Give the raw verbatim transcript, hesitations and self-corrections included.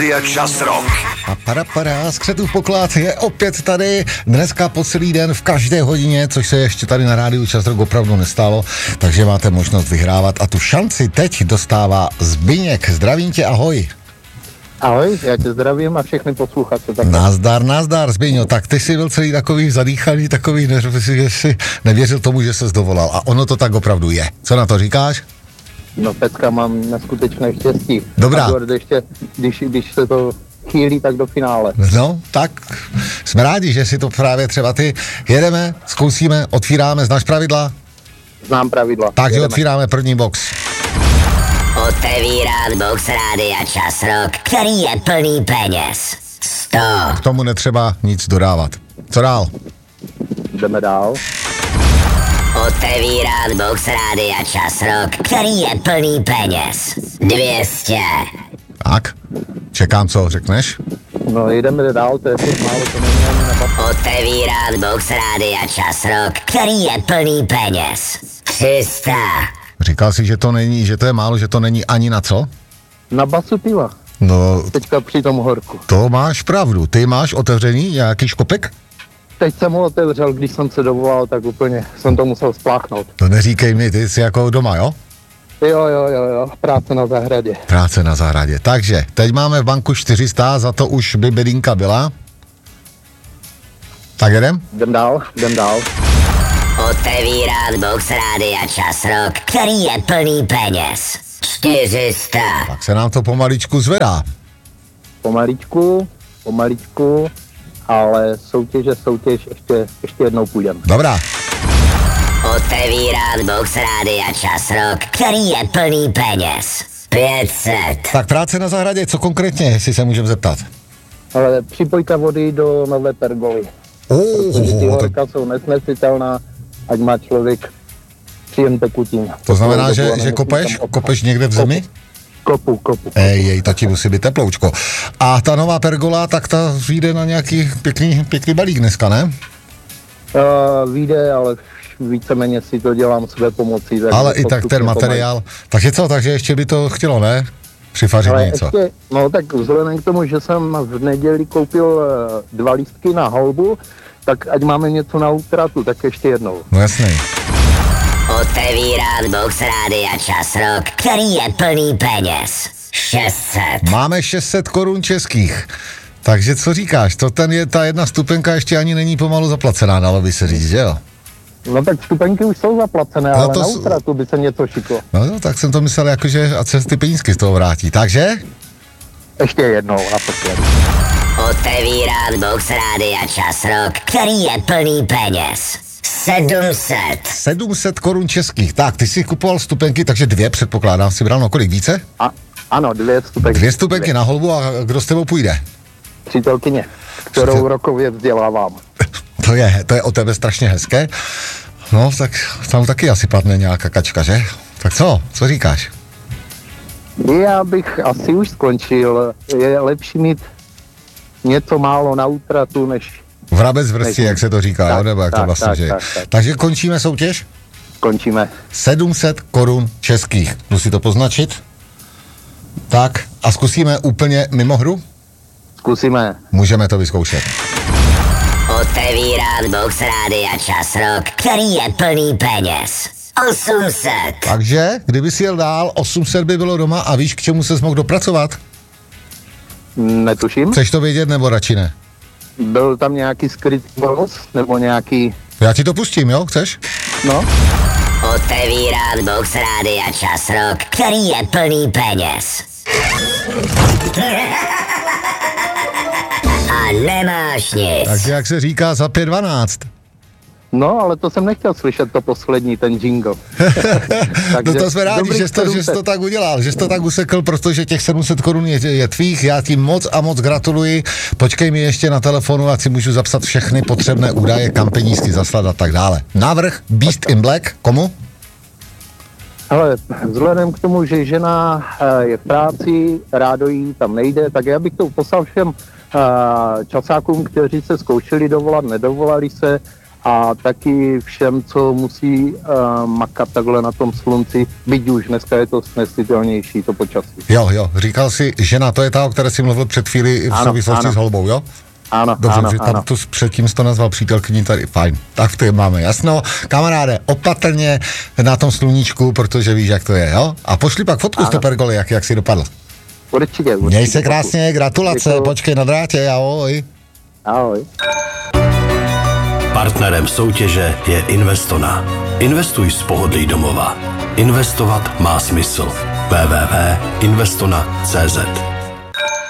Čas rock. A para para, Skřetův poklad je opět tady, dneska po celý den v každé hodině, což se ještě tady na rádiu Čas rock opravdu nestalo, takže máte možnost vyhrávat a tu šanci teď dostává Zbyněk. Zdravím tě, ahoj. Ahoj, já tě zdravím a všechny posluchače. Tak... Nazdar, nazdar, Zbyňo, tak ty jsi byl celý takový zadýchaný, takový, že jsi nevěřil tomu, že ses dovolal a ono to tak opravdu je. Co na to říkáš? No, Petka, mám neskutečné štěstí. Dobrá. A ještě, když, když se to chýlí, tak do finále. No, tak jsme rádi, že si to právě třeba ty. Jedeme, zkusíme, otvíráme, znáš pravidla? Znám pravidla. Takže jedeme. Otvíráme první box. Otevírat box Rádia Čas rock, který je plný peněz. sto. K tomu netřeba nic dodávat. Co dál? Jdeme dál. Otevírat box Rádia Čas rock, který je plný peněz. dvě stě. Tak, čekám, co řekneš. No, jdeme dál, to je furt málo, to není ani na papír. Otevírat box Rádia Čas rock, který je plný peněz. tři sta. Říkal jsi, že to není, že to je málo, že to není ani na co? Na basu piva. No, Teďka při tom horku. to máš pravdu. Ty máš otevřený nějaký škopek? Teď jsem ho otevřel, když jsem se dovolal, tak úplně jsem to musel spláchnout. To neříkej mi, ty jsi jako doma, jo? Jo, jo, jo, jo, práce na zahradě. Práce na zahradě. Takže, teď máme v banku čtyři sta, za to už by bedinka byla. Tak jedem? Jdem dál, jdem dál. Otevírat box Rádia Čas rock, který je plný peněz. čtyři sta. Tak se nám to pomaličku zvedá. Pomaličku, pomaličku, ale soutěže, soutěž, ještě, ještě jednou půjdem. Dobrá. Otevírat box Rádia Čas rock, který je plný peněz. pět set. Tak práce na zahradě, co konkrétně, jestli se můžeme zeptat? Ale připojka vody do nové pergoly. Protože ty Oh, to, horka jsou nesnesitelná, ať má člověk příjem tekutin. to znamená, že, Nemusí že tam kopeš, odpad. kopeš někde v zemi? Kopu, kopu. Ej, jej, to ti musí být teploučko. A ta nová pergola, tak ta vyjde na nějaký pěkný, pěkný balík dneska, ne? Uh, vyjde, ale víceméně si to dělám své pomocí. Ale i tak ten materiál. Takže co, takže ještě by to chtělo, ne? Přifařit Ale něco. ještě, no tak vzhledem k tomu, že jsem v neděli koupil uh, dva lístky na holbu, tak ať máme něco na útratu, tak ještě jednou. No jasný. Otevírat box Rádia Čas rock, který je plný peněz. šest set. Máme šest set korun českých. Takže co říkáš, to ten je, ta jedna stupenka ještě ani není pomalu zaplacená, dalo by se říct, že jo? No tak stupenky už jsou zaplacené, No ale to na s- útratu by se něco šiklo. No, no tak jsem to myslel, jakože a se ty penízky z toho vrátí. Takže? Ještě jednou, naposled. Otevírat box Rádia Čas rock, který je plný peněz. sedm set. sedm set korun českých. Tak, ty jsi kupoval stupenky, takže dvě předpokládám, si bral no kolik více? A, ano, dvě stupenky. Dvě stupenky na holbu a kdo s tebou půjde? Přítelkyně, kterou Přítel- rokově vzdělávám. To je, to je o tebe strašně hezké. No, tak tam taky asi padne nějaká kačka, že? Tak co? Co říkáš? Já bych asi už skončil. Je lepší mít něco málo na útratu, než Vrabec v vrstě, Než- jak se to říká, tak, jo? Nebo jak to tak, vlastně tak, že? tak, tak. Takže končíme soutěž? končíme. sedm set korun českých. Jdu si to poznačit? Tak, a zkusíme úplně mimo hru? Zkusíme. Můžeme to vyzkoušet. Otevírat box Rádia Čas rock, který je plný peněz. osm set. Takže, kdyby si jel dál, osm set by bylo doma a víš, k čemu ses mohl dopracovat? Netuším. Chceš to vědět, nebo radši ne? Byl tam nějaký skrytý bonus, nebo nějaký, Já ti to pustím, jo? Chceš? no, Otevírat box Rádia Čas rock, který je plný peněz. A nemáš nic. Takže jak se říká za pět dvanáct. no, ale to jsem nechtěl slyšet, to poslední, ten jingle. No to jsme rádi, dobrých že jsi to, že jsi to sedm set. tak udělal, že jsi to tak usekl, protože těch sedm set korun je, je tvých, já ti moc a moc gratuluji. Počkej mi ještě na telefonu, ať si můžu zapsat všechny potřebné údaje, kam penízky zaslat a tak dále. Návrh Beast in Black, komu? Hele, vzhledem k tomu, že žena eh, je v práci, rádo jí tam nejde, tak já bych to poslal všem eh, časákům, kteří se zkoušeli dovolat, nedovolali se a taky všem, co musí uh, makat takhle na tom slunci, byť už dneska je to snesitelnější, to počasí. Jo, jo, říkal jsi, žena, to je ta, o které jsi mluvil před chvíli v ano, souvislosti ano. s holbou, jo? Ano, dobře, ano, že tam ano. tu předtím jsi to nazval přítelkyní tady, fajn, tak to je máme jasno. Kamaráde, opatrně na tom sluníčku, protože víš, jak to je, jo? A pošli pak fotku z Topergoly, jak, jak jsi dopadl. Určitě, určitě. Měj se krásně, gratulace, děkuju. Počkej na drátě, ahoj. Ahoj. Partnerem soutěže je Investona. Investuj z pohodlí domova. Investovat má smysl. w w w tečka investona tečka c z